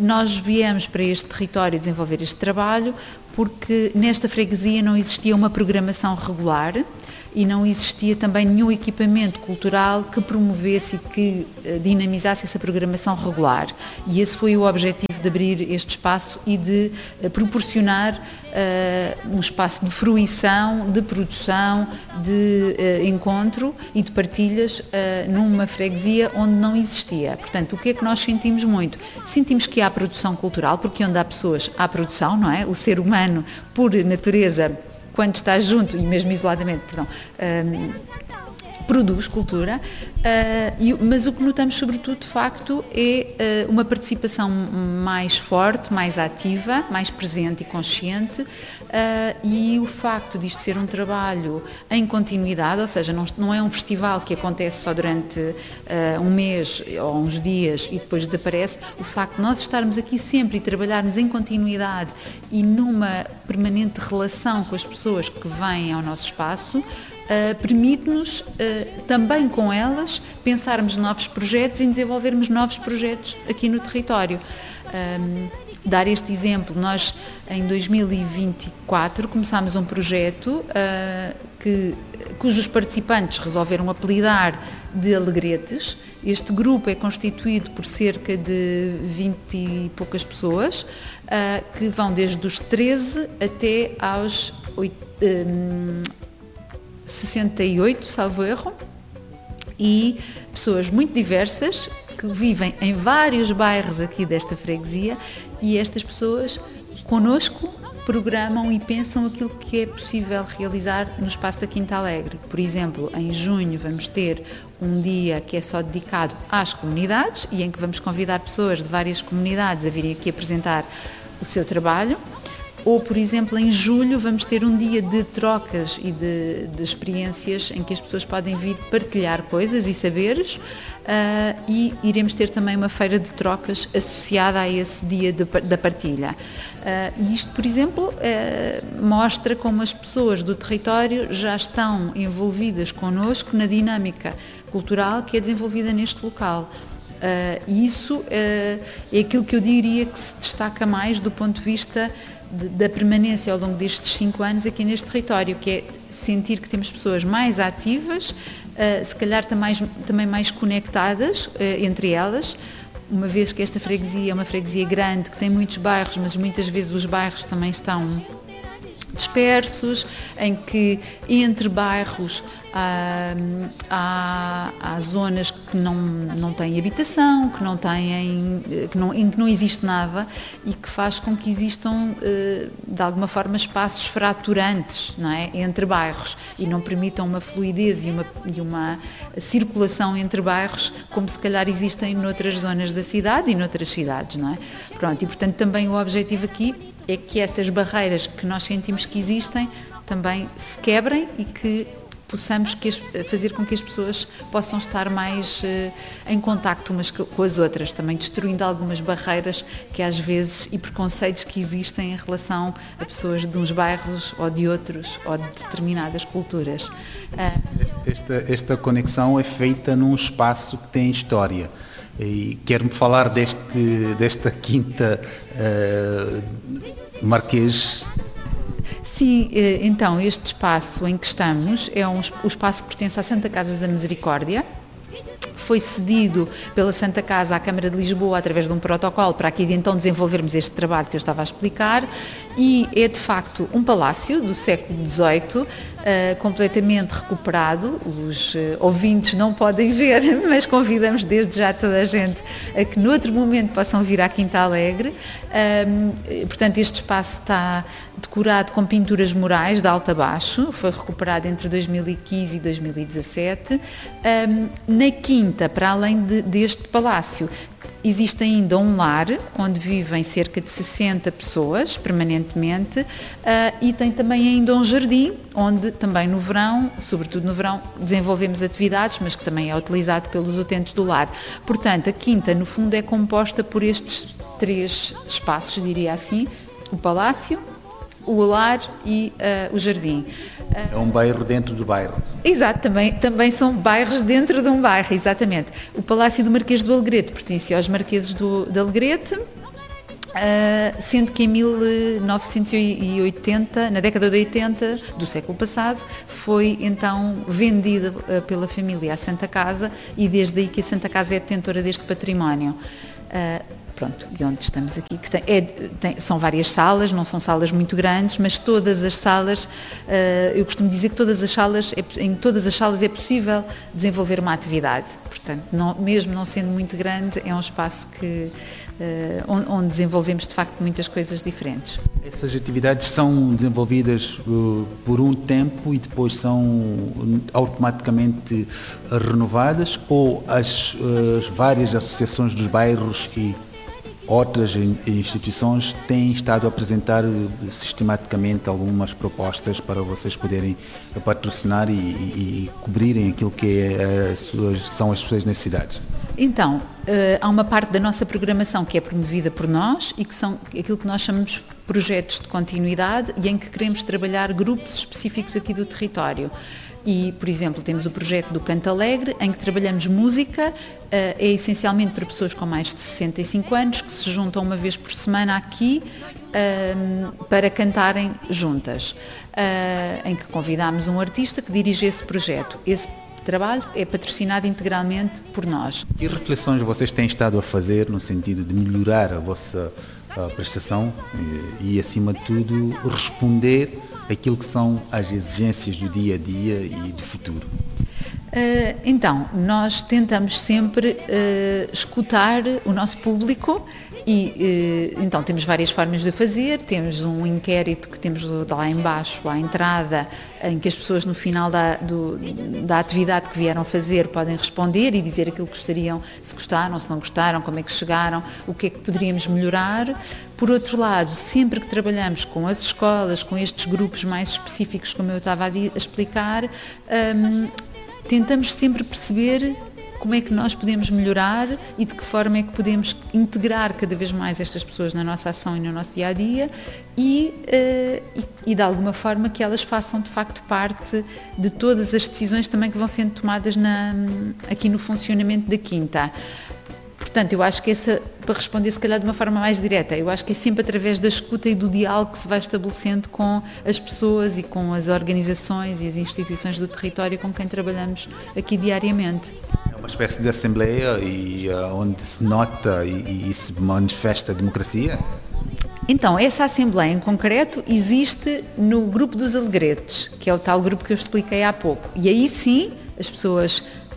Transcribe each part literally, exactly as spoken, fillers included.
nós viemos para este território desenvolver este trabalho porque nesta freguesia não existia uma programação regular e não existia também nenhum equipamento cultural que promovesse e que dinamizasse essa programação regular. E esse foi o objetivo de abrir este espaço e de proporcionar uh, um espaço de fruição, de produção, de uh, encontro e de partilhas uh, numa freguesia onde não existia. Portanto, o que é que nós sentimos muito? Sentimos que há produção cultural, porque onde há pessoas há produção, não é? O ser humano, por natureza, quando está junto, e mesmo isoladamente, perdão, um, produz cultura, uh, e, mas o que notamos sobretudo, de facto, é uh, uma participação mais forte, mais ativa, mais presente e consciente, uh, e o facto disto ser um trabalho em continuidade, ou seja, não, não é um festival que acontece só durante uh, um mês ou uns dias e depois desaparece, o facto de nós estarmos aqui sempre e trabalharmos em continuidade e numa permanente relação com as pessoas que vêm ao nosso espaço, Uh, permite-nos, uh, também com elas, pensarmos novos projetos e desenvolvermos novos projetos aqui no território. Um, dar este exemplo, nós em dois mil e vinte e quatro começámos um projeto uh, que, cujos participantes resolveram apelidar de Alegretes. Este grupo é constituído por cerca de vinte e poucas pessoas, uh, que vão desde os treze até aos oito, um, sessenta e oito, salvo erro, e pessoas muito diversas que vivem em vários bairros aqui desta freguesia, e estas pessoas connosco programam e pensam aquilo que é possível realizar no espaço da Quinta Alegre. Por exemplo, em junho vamos ter um dia que é só dedicado às comunidades e em que vamos convidar pessoas de várias comunidades a virem aqui apresentar o seu trabalho. Ou, por exemplo, em julho vamos ter um dia de trocas e de, de experiências em que as pessoas podem vir partilhar coisas e saberes, uh, e iremos ter também uma feira de trocas associada a esse dia de, da partilha. Uh, e isto, por exemplo, uh, mostra como as pessoas do território já estão envolvidas connosco na dinâmica cultural que é desenvolvida neste local. Uh, e isso uh, é aquilo que eu diria que se destaca mais do ponto de vista da permanência ao longo destes cinco anos aqui neste território, que é sentir que temos pessoas mais ativas, uh, se calhar também, também mais conectadas uh, entre elas, uma vez que esta freguesia é uma freguesia grande, que tem muitos bairros, mas muitas vezes os bairros também estão dispersos, em que entre bairros há, há, há zonas que não, não têm habitação, que não têm, que não, em que não existe nada, e que faz com que existam de alguma forma espaços fraturantes, não é? Entre bairros, e não permitam uma fluidez e uma, e uma circulação entre bairros como se calhar existem noutras zonas da cidade e noutras cidades, não é? Pronto, e portanto também o objetivo aqui é que essas barreiras que nós sentimos que existem também se quebrem e que possamos que as, fazer com que as pessoas possam estar mais uh, em contacto umas com as outras, também destruindo algumas barreiras que às vezes e preconceitos que existem em relação a pessoas de uns bairros ou de outros ou de determinadas culturas. Uh, esta, esta conexão é feita num espaço que tem história. E quero-me falar deste, desta quinta uh, Marquês. Sim, então este espaço em que estamos é um, o espaço que pertence à Santa Casa da Misericórdia. Foi cedido pela Santa Casa à Câmara de Lisboa através de um protocolo para aqui de então desenvolvermos este trabalho que eu estava a explicar, e é de facto um palácio do século dezoito, uh, completamente recuperado. Os uh, ouvintes não podem ver, mas convidamos desde já toda a gente a que noutro momento possam vir à Quinta Alegre. Um, portanto, este espaço está decorado com pinturas murais de alto a baixo, foi recuperado entre dois mil e quinze e dois mil e dezassete. Um, na Quinta, para além de, deste palácio, existe ainda um lar onde vivem cerca de sessenta pessoas permanentemente, uh, e tem também ainda um jardim onde também no verão, sobretudo no verão, desenvolvemos atividades, mas que também é utilizado pelos utentes do lar. Portanto, a Quinta no fundo é composta por estes três espaços, diria assim: o palácio, o lar e uh, o jardim. É um bairro dentro do bairro. Exato, também, também são bairros dentro de um bairro, exatamente. O Palácio do Marquês do Alegrete pertencia aos Marqueses do, de Alegrete, Uh, sendo que em mil novecentos e oitenta, na década de oitenta do século passado, foi então vendida uh, pela família à Santa Casa, e desde aí que a Santa Casa é detentora deste património. Uh, pronto, e onde estamos aqui, que tem, é, tem, são várias salas, não são salas muito grandes, mas todas as salas, uh, eu costumo dizer que todas as salas, é, em todas as salas é possível desenvolver uma atividade, portanto, não, mesmo não sendo muito grande, é um espaço que Uh, onde, onde desenvolvemos de facto muitas coisas diferentes. Essas atividades são desenvolvidas uh, por um tempo e depois são automaticamente renovadas, ou as, uh, as várias associações dos bairros e outras instituições têm estado a apresentar sistematicamente algumas propostas para vocês poderem patrocinar e, e, e cobrirem aquilo que é as suas, são as suas necessidades? Então, há uma parte da nossa programação que é promovida por nós e que são aquilo que nós chamamos de projetos de continuidade, e em que queremos trabalhar grupos específicos aqui do território. E, por exemplo, temos o projeto do Canto Alegre, em que trabalhamos música, é essencialmente para pessoas com mais de sessenta e cinco anos, que se juntam uma vez por semana aqui para cantarem juntas, em que convidámos um artista que dirige esse projeto. Esse trabalho é patrocinado integralmente por nós. Que reflexões vocês têm estado a fazer no sentido de melhorar a vossa a prestação e, e, acima de tudo, responder aquilo que são as exigências do dia a dia e do futuro? Uh, então, nós tentamos sempre uh, escutar o nosso público e uh, então temos várias formas de fazer. Temos um inquérito que temos lá embaixo, à entrada, em que as pessoas no final da, do, da atividade que vieram fazer podem responder e dizer aquilo que gostariam, se gostaram, se não gostaram, como é que chegaram, o que é que poderíamos melhorar. Por outro lado, sempre que trabalhamos com as escolas, com estes grupos mais específicos, como eu estava a, a explicar, um, tentamos sempre perceber como é que nós podemos melhorar e de que forma é que podemos integrar cada vez mais estas pessoas na nossa ação e no nosso dia-a-dia e, uh, e, e de alguma forma que elas façam de facto parte de todas as decisões também que vão sendo tomadas na, aqui no funcionamento da Quinta. Portanto, eu acho que essa, para responder se calhar de uma forma mais direta, eu acho que é sempre através da escuta e do diálogo que se vai estabelecendo com as pessoas e com as organizações e as instituições do território com quem trabalhamos aqui diariamente. É uma espécie de assembleia e, uh, onde se nota e, e se manifesta a democracia? Então, essa assembleia em concreto existe no grupo dos Alegretes, que é o tal grupo que eu expliquei há pouco. E aí sim, as pessoas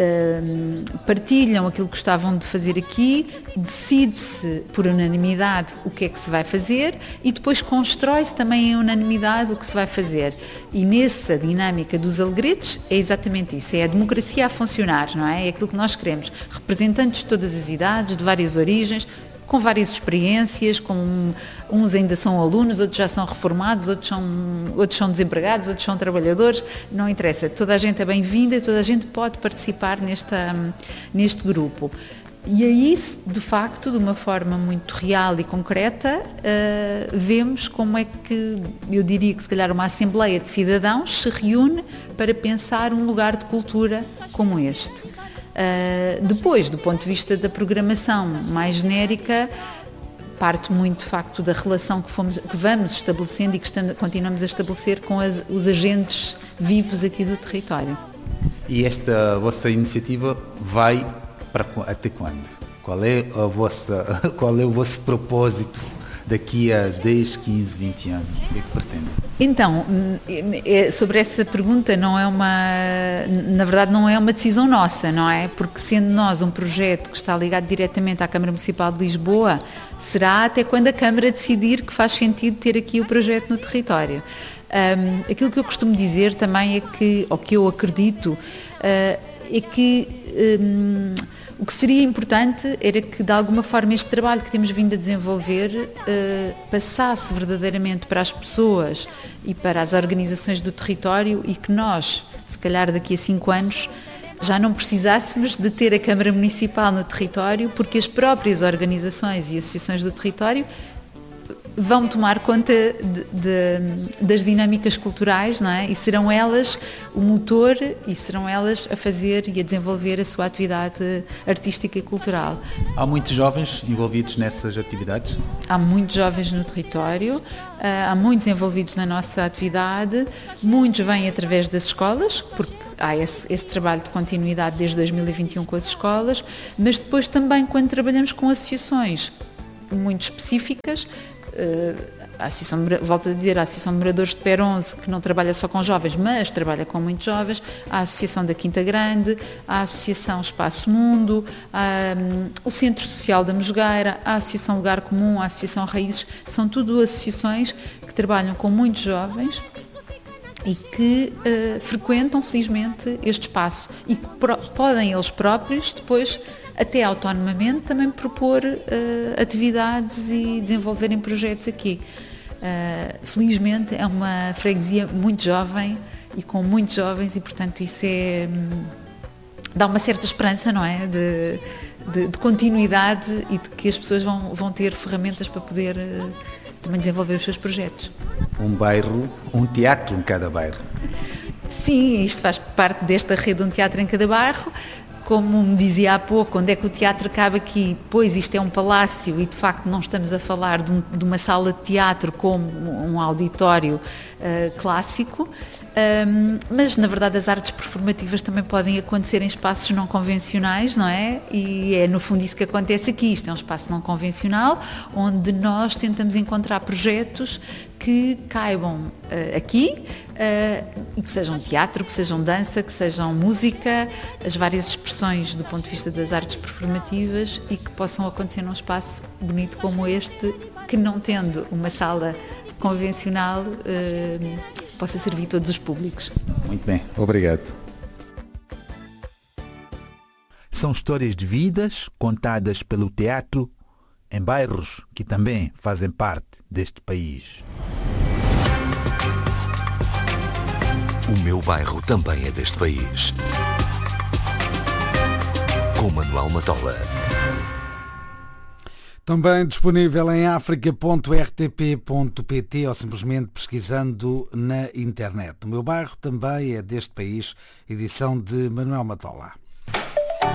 Uh, partilham aquilo que gostavam de fazer aqui, decide-se por unanimidade o que é que se vai fazer e depois constrói-se também em unanimidade o que se vai fazer. E nessa dinâmica dos Alegretes é exatamente isso, é a democracia a funcionar, não é? É aquilo que nós queremos, representantes de todas as idades, de várias origens, com várias experiências, com uns ainda são alunos, outros já são reformados, outros são, outros são desempregados, outros são trabalhadores, não interessa, toda a gente é bem-vinda e toda a gente pode participar nesta, neste grupo. E aí, de facto, de uma forma muito real e concreta, uh, vemos como é que, eu diria que se calhar uma assembleia de cidadãos se reúne para pensar um lugar de cultura como este. Uh, depois, do ponto de vista da programação mais genérica, parte muito de facto da relação que, fomos, que vamos estabelecendo e que estamos, continuamos a estabelecer com as, os agentes vivos aqui do território. E esta vossa iniciativa vai para até quando? Qual é, a vossa, qual é o vosso propósito daqui a dez, quinze, vinte anos? O que é que pretendem? Então, sobre essa pergunta não é uma, na verdade não é uma decisão nossa, não é? Porque sendo nós um projeto que está ligado diretamente à Câmara Municipal de Lisboa, será até quando a Câmara decidir que faz sentido ter aqui o projeto no território. Um, aquilo que eu costumo dizer também é que, ou que eu acredito, uh, é que um, o que seria importante era que, de alguma forma, este trabalho que temos vindo a desenvolver eh, passasse verdadeiramente para as pessoas e para as organizações do território e que nós, se calhar daqui a cinco anos, já não precisássemos de ter a Câmara Municipal no território, porque as próprias organizações e associações do território vão tomar conta de, de, das dinâmicas culturais, não é? E serão elas o motor e serão elas a fazer e a desenvolver a sua atividade artística e cultural. Há muitos jovens envolvidos nessas atividades? Há muitos jovens no território, há muitos envolvidos na nossa atividade, muitos vêm através das escolas, porque há esse, esse trabalho de continuidade desde dois mil e vinte e um com as escolas, mas depois também quando trabalhamos com associações muito específicas, a Associação, volto a dizer, a Associação de Moradores de Peronze, que não trabalha só com jovens, mas trabalha com muitos jovens, a Associação da Quinta Grande, a Associação Espaço Mundo, a, um, o Centro Social da Mosgueira, a Associação Lugar Comum, a Associação Raízes, são tudo associações que trabalham com muitos jovens e que uh, frequentam, felizmente, este espaço e que pro, podem eles próprios depois, até autonomamente, também propor uh, atividades e desenvolverem projetos aqui. Uh, felizmente é uma freguesia muito jovem e com muitos jovens e, portanto, isso é, um, dá uma certa esperança, não é? De, de, de continuidade e de que as pessoas vão, vão ter ferramentas para poder uh, também desenvolver os seus projetos. Um bairro, um teatro em cada bairro. Sim, isto faz parte desta rede Um Teatro em Cada Bairro. Como me dizia há pouco, onde é que o teatro cabe aqui? Pois isto é um palácio e de facto não estamos a falar de, um, de uma sala de teatro como um auditório uh, clássico, um, mas na verdade as artes performativas também podem acontecer em espaços não convencionais, não é? E é no fundo isso que acontece aqui. Isto é um espaço não convencional, onde nós tentamos encontrar projetos que caibam uh, aqui, uh, e que sejam teatro, que sejam dança, que sejam música, as várias expressões do ponto de vista das artes performativas e que possam acontecer num espaço bonito como este, que não tendo uma sala convencional, uh, possa servir a todos os públicos. Muito bem, obrigado. São histórias de vidas contadas pelo teatro em bairros que também fazem parte deste país. O meu bairro também é deste país. Com Manuel Matola. Também disponível em africa ponto r t p ponto p t ou simplesmente pesquisando na internet. O meu bairro também é deste país, edição de Manuel Matola.